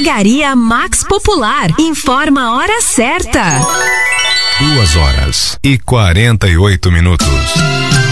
Drogaria Max Popular. Informa a hora certa. 2h48.